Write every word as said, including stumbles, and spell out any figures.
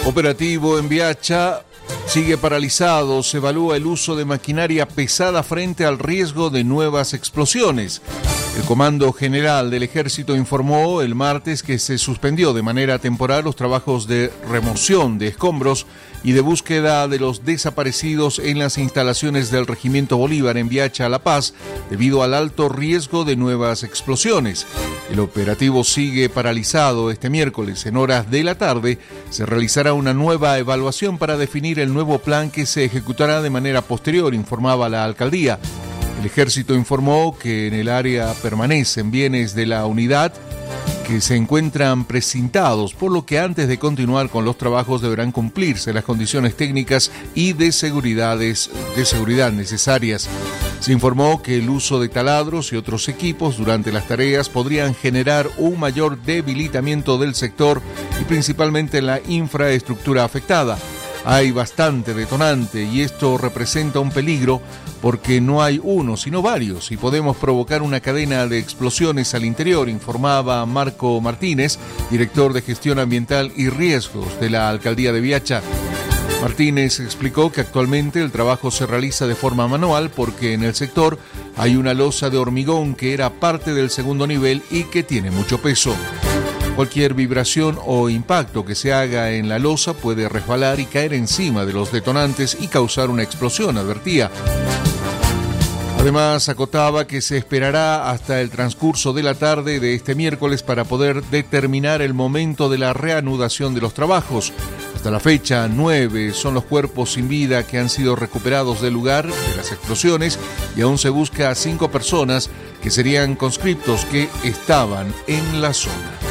Operativo en Viacha sigue paralizado. Se evalúa el uso de maquinaria pesada frente al riesgo de nuevas explosiones. El Comando General del Ejército informó el martes que se suspendió de manera temporal los trabajos de remoción de escombros y de búsqueda de los desaparecidos en las instalaciones del Regimiento Bolívar en Viacha, La Paz, debido al alto riesgo de nuevas explosiones. El operativo sigue paralizado. Este miércoles, en horas de la tarde, se realizará una nueva evaluación para definir el nuevo plan que se ejecutará de manera posterior, informaba la alcaldía. El Ejército informó que en el área permanecen bienes de la unidad que se encuentran precintados, por lo que antes de continuar con los trabajos deberán cumplirse las condiciones técnicas y de, seguridades, de seguridad necesarias. Se informó que el uso de taladros y otros equipos durante las tareas podrían generar un mayor debilitamiento del sector y principalmente en la infraestructura afectada. Hay bastante detonante y esto representa un peligro porque no hay uno, sino varios, y podemos provocar una cadena de explosiones al interior, informaba Marco Martínez, director de Gestión Ambiental y Riesgos de la Alcaldía de Viacha. Martínez explicó que actualmente el trabajo se realiza de forma manual porque en el sector hay una losa de hormigón que era parte del segundo nivel y que tiene mucho peso. Cualquier vibración o impacto que se haga en la losa puede resbalar y caer encima de los detonantes y causar una explosión, advertía. Además, acotaba que se esperará hasta el transcurso de la tarde de este miércoles para poder determinar el momento de la reanudación de los trabajos. Hasta la fecha, nueve son los cuerpos sin vida que han sido recuperados del lugar de las explosiones y aún se busca a cinco personas que serían conscriptos que estaban en la zona.